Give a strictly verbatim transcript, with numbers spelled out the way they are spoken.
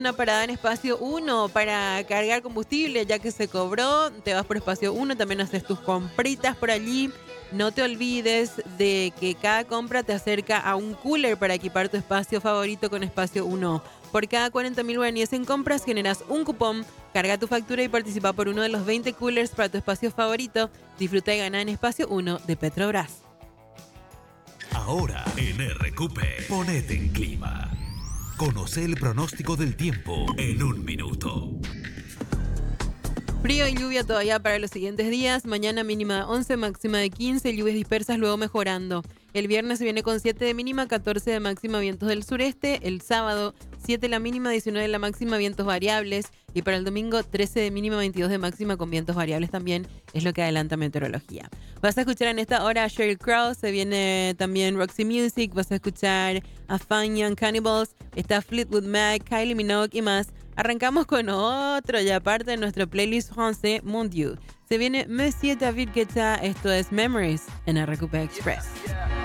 una parada en espacio uno para cargar combustible, ya que se cobró. Te vas por espacio uno, también haces tus compritas por allí. No te olvides de que cada compra te acerca a un cooler para equipar tu espacio favorito con espacio uno. Por cada cuarenta mil guaraníes en compras generas un cupón, carga tu factura y participa por uno de los veinte coolers para tu espacio favorito. Disfruta y gana en espacio uno de Petrobras. Ahora en R Q P, ponete en clima. Conoce el pronóstico del tiempo en un minuto. Frío y lluvia todavía para los siguientes días. Mañana mínima once, máxima de quince, lluvias dispersas luego mejorando. El viernes se viene con siete de mínima, catorce de máxima, vientos del sureste. El sábado siete la mínima, diecinueve la máxima, vientos variables. Y para el domingo trece de mínima, veintidós de máxima con vientos variables también. Es lo que adelanta meteorología. Vas a escuchar en esta hora a Sheryl Crow. Se viene también Roxy Music. Vas a escuchar a Fine Young Cannibals. Está Fleetwood Mac, Kylie Minogue y más. Arrancamos con otro y aparte de nuestro playlist francés Mon Dieu. Se viene Monsieur David Guetta. Esto es Memories en R Q P Express. Yeah, yeah.